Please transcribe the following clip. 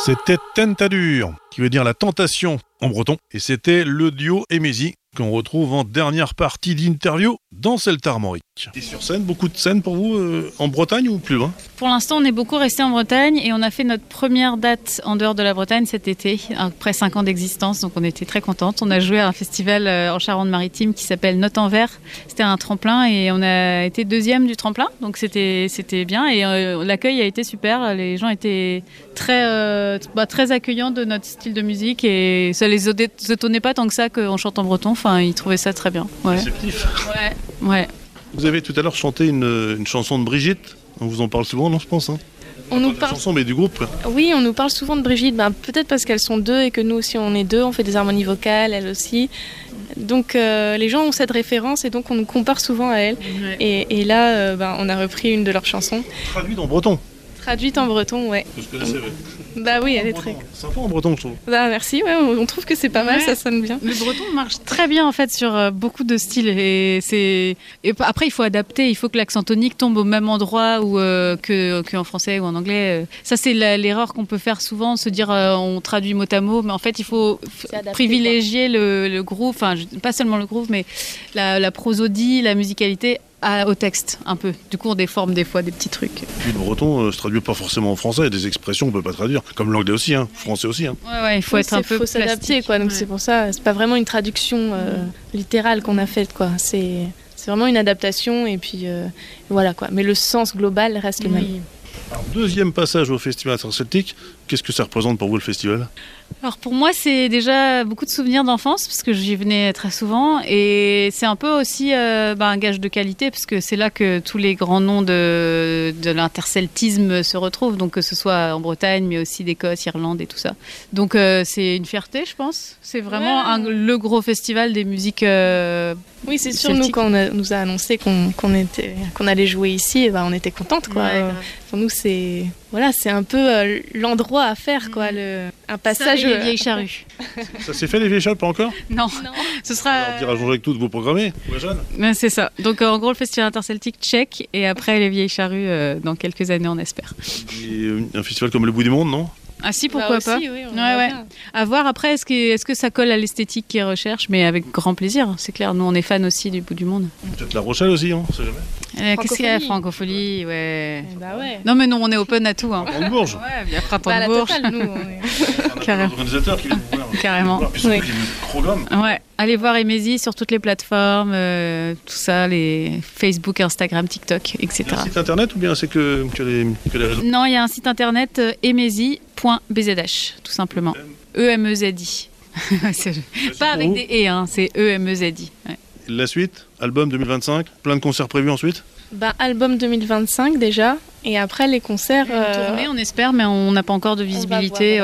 C'était Tentadur, qui veut dire la tentation en breton. Et c'était le duo Emezi, qu'on retrouve en dernière partie d'interview dans Celta Armorique. Et sur scène, beaucoup de scènes pour vous en Bretagne ou plus loin ? Pour l'instant, on est beaucoup resté en Bretagne et on a fait notre première date en dehors de la Bretagne cet été, après 5 ans d'existence, donc on était très contentes. On a joué à un festival en Charente-Maritime qui s'appelle Note en Vert. C'était un tremplin et on a été 2e du tremplin, donc c'était bien et l'accueil a été super. Les gens étaient très accueillants de notre style de musique et ça les étonnait pas tant que ça qu'on chante en breton. Enfin, ils trouvaient ça très bien. Ouais. Réceptif. Ouais. Vous avez tout à l'heure chanté une chanson de Brigitte. On vous en parle souvent, non, je pense On nous parle... chanson, mais du groupe. Oui, on nous parle souvent de Brigitte. Peut-être parce qu'elles sont 2 et que nous aussi on est 2. On fait des harmonies vocales, elle aussi. Donc les gens ont cette référence et donc on nous compare souvent à elle. Ouais. Et là, on a repris une de leurs chansons. Traduite en breton. Traduite en breton, ouais. Parce que là, c'est vrai. Bah oui, elle est très... Sympa en breton, je trouve. Bah merci, ouais, on trouve que c'est pas mal, ça sonne bien. Le breton marche très bien en fait sur beaucoup de styles et après il faut adapter, il faut que l'accent tonique tombe au même endroit qu'en français ou en anglais. Ça c'est l'erreur qu'on peut faire souvent, se dire on traduit mot à mot, mais en fait il faut privilégier le groove, enfin pas seulement le groove, mais la prosodie, la musicalité au texte un peu. Du coup on déforme des fois des petits trucs. Puis le breton se traduit pas forcément en français, des expressions on peut pas traduire, comme l'anglais aussi, français aussi. Ouais, il faut être un peu faut s'adapter quoi. Donc c'est pour ça, c'est pas vraiment une traduction littérale qu'on a faite quoi. C'est vraiment une adaptation et puis voilà quoi. Mais le sens global reste le même. Alors, 2e passage au Festival Interceltique, qu'est-ce que ça représente pour vous le festival ? Alors pour moi c'est déjà beaucoup de souvenirs d'enfance parce que j'y venais très souvent et c'est un peu aussi un gage de qualité parce que c'est là que tous les grands noms de l'interceltisme se retrouvent, donc que ce soit en Bretagne mais aussi d'Écosse, Irlande et tout ça. Donc c'est une fierté je pense, c'est vraiment le gros festival des musiques oui c'est sûr, nous quand on nous a annoncé qu'on allait jouer ici, on était contentes quoi. Pour nous c'est un peu l'endroit à faire quoi, un passage. Ça, les vieilles charrues. Ça s'est fait les vieilles charrues, pas encore ? Non. Ce sera. Alors, dire à Jean-Jacques tout de vous programmer, ouais, c'est ça. Donc en gros le festival interceltique tchèque et après les vieilles charrues dans quelques années on espère. Et un festival comme le Bout du Monde, non ? Ah si, pourquoi pas. Aussi, oui, à voir après, est-ce que ça colle à l'esthétique qu'ils recherchent, mais avec grand plaisir, c'est clair. Nous, on est fans aussi du Bout du Monde. Peut-être La Rochelle aussi, on sait jamais. Qu'est-ce qu'il y a ? Francophonie, ouais. Bah ouais. Non mais nous, on est open à tout. Printemps-de-Bourges. Ouais, bien Printemps-de-Bourges. La totale, nous. Carrément. Organisateurs qui viennent vous voir. Carrément. Puis surtout qu'il y a le programme. Ouais. Allez voir Emezi sur toutes les plateformes, tout ça, les Facebook, Instagram, TikTok, etc. Il y a un site internet ou bien c'est que les réseaux ? Non, il y a un site internet emezi.bzh, tout simplement. EMEZI. Pas avec des E, c'est EMEZI. Ouais. La suite, album 2025, plein de concerts prévus ensuite ? Album 2025 déjà, et après les concerts... Une tournée, on espère, mais on n'a pas encore de visibilité.